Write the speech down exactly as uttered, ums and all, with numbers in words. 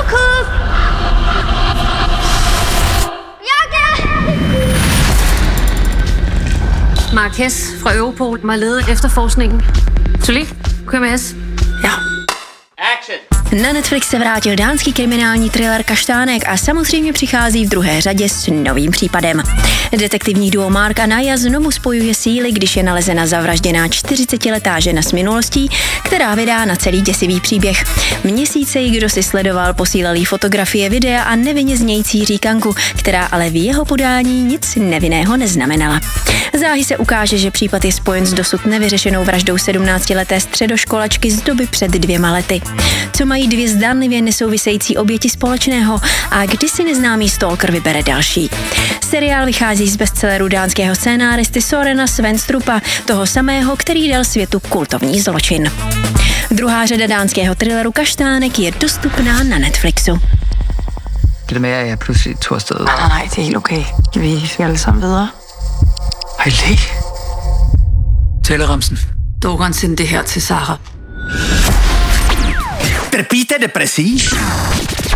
Kuckuck! Jakke! Mark Hess fra Europol må lede efterforskningen. Tully, kør med Hess. Ja. Action! Na Netflix se vrátil dánský kriminální thriller Kaštánek a samozřejmě přichází v druhé řadě s novým případem. Detektivní duo Mark a Naja znovu spojuje síly, když je nalezena zavražděná čtyřicetiletá žena s minulostí, která vydá na celý děsivý příběh. Měsíce jí kdo si sledoval, posílal jí fotografie, videa a nevinně znějící říkanku, která ale v jeho podání nic nevinného neznamenala. Záhy se ukáže, že případ je spojen s dosud nevyřešenou vraždou sedmnáctileté středoškolačky z doby před dvěma lety. Co mají dvě zdánlivě nesouvisející oběti společného a kdy si neznámý stalker vybere další. Seriál vychází z bestselleru dánského scénáristy Sørena Svenstrupa, toho samého, který dal světu kultovní zločin. Druhá řada dánského thrilleru Kaštánek je dostupná na Netflixu. Det med, at jeg pludselig tog afsted. Nej, nej, nej, det er helt okay. Vi skal alle sammen videre. Hej, læg. Taleramsen. Dogan sendte det her til Sara. Trpíte depresí?